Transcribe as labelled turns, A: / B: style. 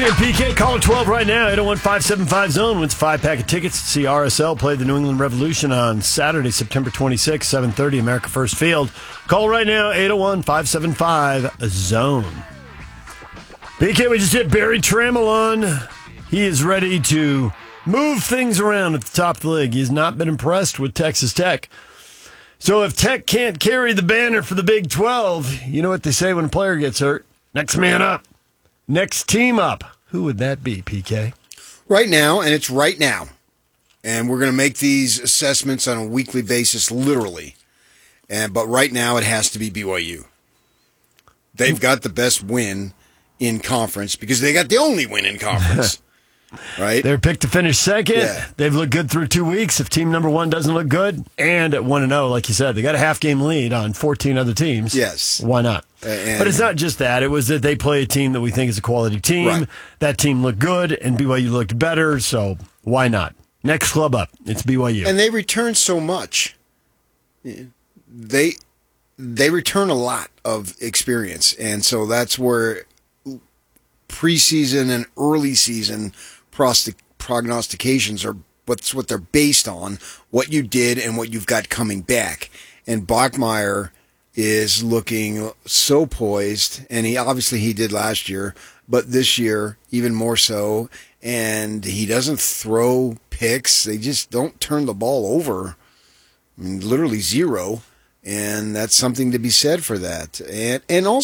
A: Boozy and PK, call it 12 right now. 801-575-ZONE wins 5-pack of tickets to see RSL play the New England Revolution on Saturday, September 26th, 7:30, America First Field. Call right now, 801-575-ZONE. PK, we just hit Barry Trammell. He is ready to move things around at the top of the league. He has not been impressed with Texas Tech. So if Tech can't carry the banner for the Big 12, you know what they say when a player gets hurt? Next man up. Next team up. Who would that be, PK?
B: Right now, and it's right now. And we're going to make these assessments on a weekly basis, literally. But right now, it has to be BYU. They've got the best win in conference because they got the only win in conference. Right?
A: They're picked to finish second.
B: Yeah.
A: They've looked good through 2 weeks. If team number one doesn't look good, and at 1-0, like you said, they got a half-game lead on 14 other teams.
B: Yes.
A: Why not? But it's not just that. It was that they play a team that we think is a quality team.
B: Right.
A: That team looked good, and BYU looked better, so why not? Next club up, it's BYU.
B: And they return so much. They return a lot of experience, and so that's where preseason and early season prognostications are what they're based on, what you did and what you've got coming back. And Bachmeier is looking so poised, and he did last year, but this year even more so. And he doesn't throw picks; they just don't turn the ball over. I mean, literally zero, and that's something to be said for that. And also.